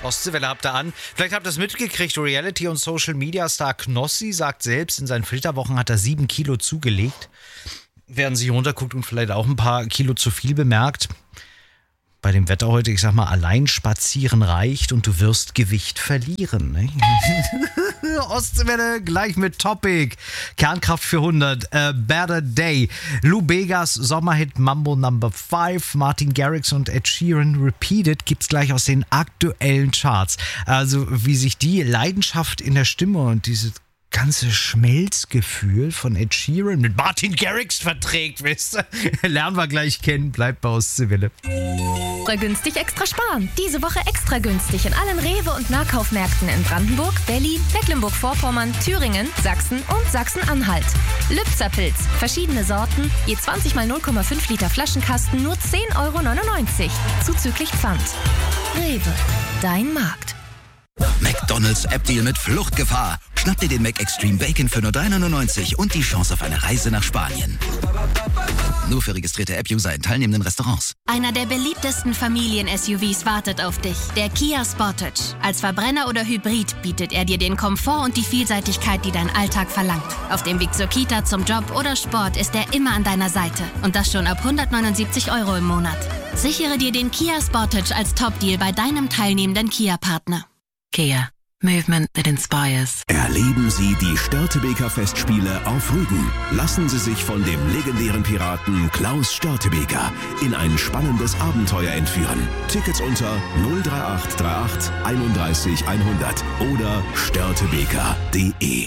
Ostseewelle habt ihr an. Vielleicht habt ihr es mitgekriegt, Reality- und Social-Media-Star Knossi sagt selbst, in seinen Flitterwochen hat er 7 Kilo zugelegt. Während sich runterguckt und vielleicht auch ein paar Kilo zu viel bemerkt. Bei dem Wetter heute, ich sag mal, allein spazieren reicht und du wirst Gewicht verlieren. Ne? Ostseewelle gleich mit Topic. Kernkraft für 100. Better Day. Lou Begas Sommerhit Mambo No. 5. Martin Garrix und Ed Sheeran Repeated gibt's gleich aus den aktuellen Charts. Also wie sich die Leidenschaft in der Stimme und diese ganze Schmelzgefühl von Ed Sheeran mit Martin Garrix verträgt, wisst ihr? Lernen wir gleich kennen. Bleibt bei Ostseewelle. Extra günstig, extra sparen. Diese Woche extra günstig in allen Rewe- und Nahkaufmärkten in Brandenburg, Berlin, Mecklenburg-Vorpommern, Thüringen, Sachsen und Sachsen-Anhalt. Lübzer Pilz, verschiedene Sorten, je 20 mal 0,5 Liter Flaschenkasten, nur 10,99 €. Zuzüglich Pfand. Rewe, dein Markt. McDonald's App-Deal mit Fluchtgefahr. Schnapp dir den Mac Extreme Bacon für nur 3,99 € und die Chance auf eine Reise nach Spanien. Nur für registrierte App-User in teilnehmenden Restaurants. Einer der beliebtesten Familien-SUVs wartet auf dich. Der Kia Sportage. Als Verbrenner oder Hybrid bietet er dir den Komfort und die Vielseitigkeit, die dein Alltag verlangt. Auf dem Weg zur Kita, zum Job oder Sport ist er immer an deiner Seite. Und das schon ab 179 € im Monat. Sichere dir den Kia Sportage als Top-Deal bei deinem teilnehmenden Kia-Partner. Kia. Movement that inspires. Erleben Sie die Störtebeker Festspiele auf Rügen. Lassen Sie sich von dem legendären Piraten Klaus Störtebeker in ein spannendes Abenteuer entführen. Tickets unter 03838 31 100 oder störtebeker.de.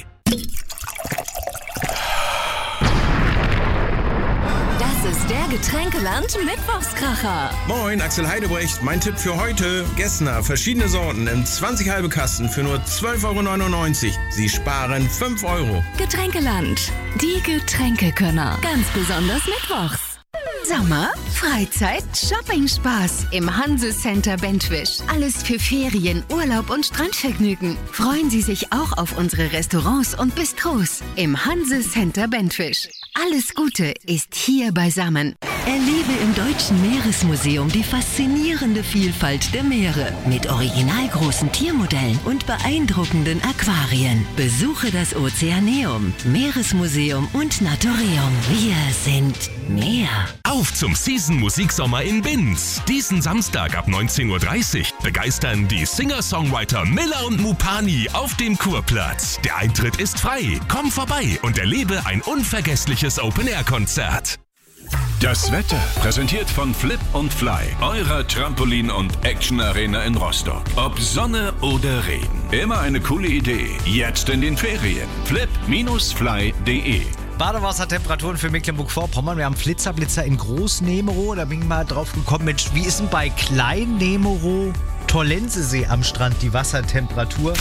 Das ist der Getränkeland Mittwochskracher. Moin, Axel Heidebrecht. Mein Tipp für heute: Gessner, verschiedene Sorten im 20 halbe Kasten für nur 12,99 €. Sie sparen 5 €. Getränkeland, die Getränkekönner. Ganz besonders mittwochs. Sommer, Freizeit, Shopping-Spaß im Hanse Center Bentwisch. Alles für Ferien, Urlaub und Strandvergnügen. Freuen Sie sich auch auf unsere Restaurants und Bistros im Hanse Center Bentwisch. Alles Gute ist hier beisammen. Erlebe im Deutschen Meeresmuseum die faszinierende Vielfalt der Meere mit originalgroßen Tiermodellen und beeindruckenden Aquarien. Besuche das Ozeaneum, Meeresmuseum und Naturium. Wir sind Meer. Auf zum Season-Musiksommer in Binz. Diesen Samstag ab 19:30 Uhr begeistern die Singer-Songwriter Miller und Mupani auf dem Kurplatz. Der Eintritt ist frei. Komm vorbei und erlebe ein unvergessliches Open-Air-Konzert. Das Wetter präsentiert von Flip und Fly, eurer Trampolin- und Action-Arena in Rostock. Ob Sonne oder Regen, immer eine coole Idee. Jetzt in den Ferien. flip-fly.de. Badewassertemperaturen für Mecklenburg-Vorpommern. Wir haben Flitzer in Groß-Nemero. Da bin ich mal drauf gekommen, Mensch, wie ist denn bei Klein-Nemero Tollensesee am Strand die Wassertemperatur?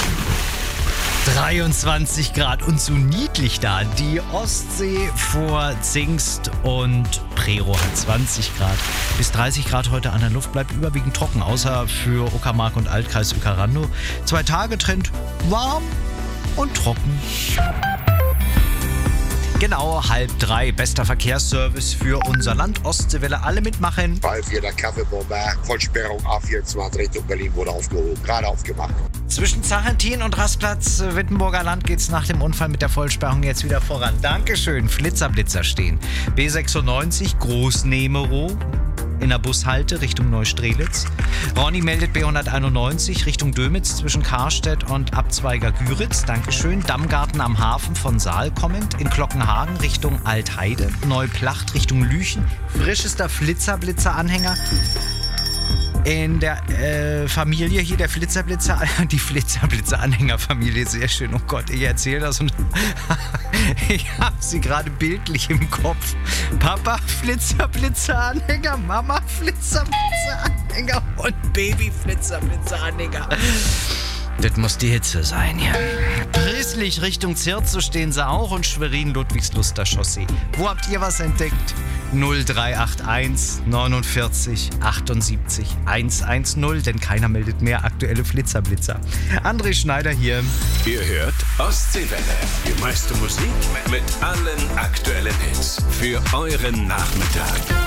23 Grad und so niedlich da. Die Ostsee vor Zingst und Prerow hat 20 Grad. Bis 30 Grad heute an der Luft, bleibt überwiegend trocken, außer für Uckermark und Altkreis Uecker-Randow. 2 Tage Trend warm und trocken. Genau, 2:30. Bester Verkehrsservice für unser Land. Ostseewelle, alle mitmachen. Fall für der Kaffeebombe. Vollsperrung A24 Richtung Berlin wurde aufgehoben. Gerade aufgemacht. Zwischen Zarentin und Rastplatz Wittenburger Land geht's nach dem Unfall mit der Vollsperrung jetzt wieder voran. Dankeschön. Blitzer stehen. B96 Groß-Nemero in der Bushalte Richtung Neustrelitz. Ronny meldet B191 Richtung Dömitz zwischen Karstedt und Abzweiger Güritz. Dankeschön. Dammgarten am Hafen von Saal kommend. In Glockenhagen Richtung Altheide. Neuplacht Richtung Lüchen. Frischester Flitzer-Anhänger. In der Familie hier, die Flitzer-Anhänger-Familie, sehr schön. Oh Gott, ich erzähle das und ich habe sie gerade bildlich im Kopf. Papa Flitzer-Anhänger, Mama Flitzer-Anhänger und Baby Flitzer-Anhänger. Das muss die Hitze sein, ja. Prisslich Richtung Zirz, so stehen sie auch, und Schwerin-Ludwigsluster Chaussee. Wo habt ihr was entdeckt? 0381 49 78 110, denn keiner meldet mehr aktuelle Flitzer. André Schneider hier. Ihr hört Ostseewelle. Die meiste Musik mit allen aktuellen Hits für euren Nachmittag.